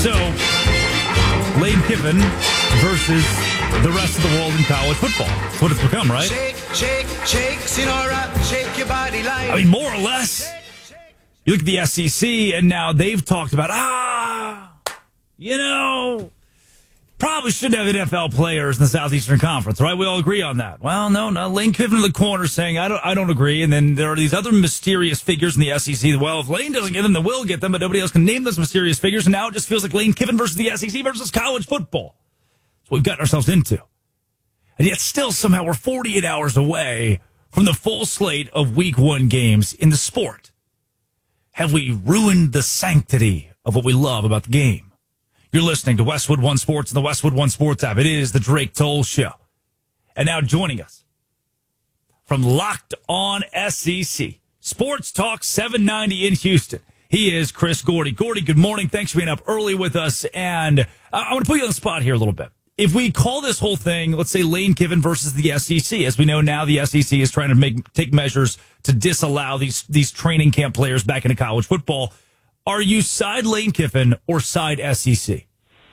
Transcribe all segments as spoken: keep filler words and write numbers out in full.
So, Lane Kiffin versus the rest of the world in college football. That's what it's become, right? Shake, shake, shake, Sinora, shake your body like. I mean, more or less. You look at the S E C, and now they've talked about, ah, you know, probably shouldn't have N F L players in the Southeastern Conference, right? We all agree on that. Well, no, no. Lane Kiffin in the corner saying, I don't I don't agree. And then there are these other mysterious figures in the S E C. Well, if Lane doesn't get them, then we'll get them, but nobody else can name those mysterious figures. And now it just feels like Lane Kiffin versus the S E C versus college football. That's what we've gotten ourselves into. And yet still somehow we're forty-eight hours away from the full slate of week one games in the sport. Have we ruined the sanctity of what we love about the game? You're listening to Westwood One Sports and the Westwood One Sports app. It is the Drake Toll Show. And now joining us from Locked On S E C, Sports Talk seven ninety in Houston, he is Chris Gordy. Gordy, good morning. Thanks for being up early with us. And I want to put you on the spot here a little bit. If we call this whole thing, let's say Lane Kiffin versus the S E C, as we know now, the S E C is trying to make take measures to disallow these these training camp players back into college football. Are you side Lane Kiffin or side S E C?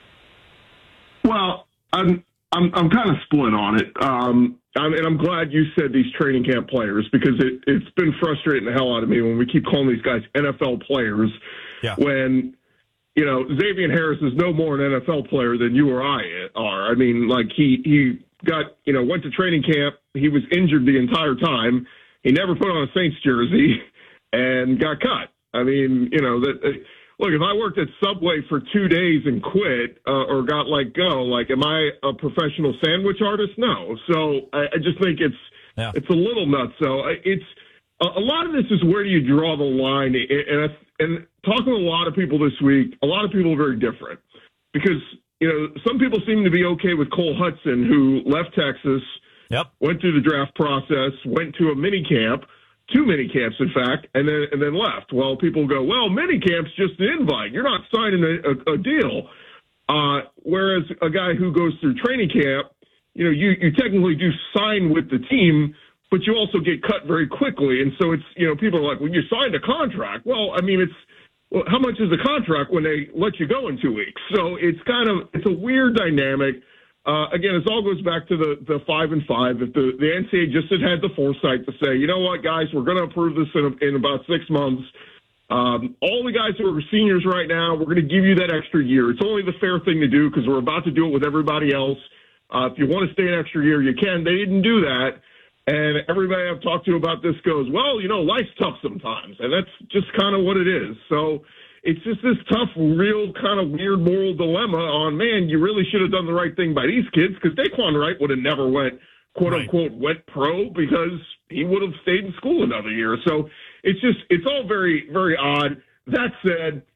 Well, I'm I'm I'm kind of split on it, um, I'm, and I'm glad you said these training camp players because it it's been frustrating the hell out of me when we keep calling these guys N F L players. Yeah. When you know Xavier Harris is no more an N F L player than you or I are. I mean, like he he got you know went to training camp. He was injured the entire time. He never put on a Saints jersey and got cut. I mean, you know, that. Look, if I worked at Subway for two days and quit uh, or got let go, like, am I a professional sandwich artist? No. So I, I just think it's yeah. it's a little nuts. So it's a, a lot of this is where do you draw the line? And and talking to a lot of people this week, a lot of people are very different because you know some people seem to be okay with Cole Hudson, who left Texas, yep. went through the draft process, went to a mini camp. Two mini camps, in fact, and then and then left. Well, people go, well, mini camp's just an invite. You're not signing a, a, a deal. Uh, whereas a guy who goes through training camp, you know, you, you technically do sign with the team, but you also get cut very quickly. And so it's, you know, people are like, well, you signed a contract. Well, I mean, it's, well, how much is the contract when they let you go in two weeks? So it's kind of, it's a weird dynamic. Uh, again, it all goes back to the, the five and five. If the, the N C double A just had had the foresight to say, you know what, guys, we're going to approve this in, in about six months. Um, all the guys who are seniors right now, we're going to give you that extra year. It's only the fair thing to do because we're about to do it with everybody else. Uh, if you want to stay an extra year, you can. They didn't do that. And everybody I've talked to about this goes, well, you know, life's tough sometimes. And that's just kind of what it is. So it's just this tough, real kind of weird moral dilemma on, man, you really should have done the right thing by these kids because Daquan Wright would have never went, quote right. unquote, went pro because he would have stayed in school another year. So it's just, it's all very, very odd. That said,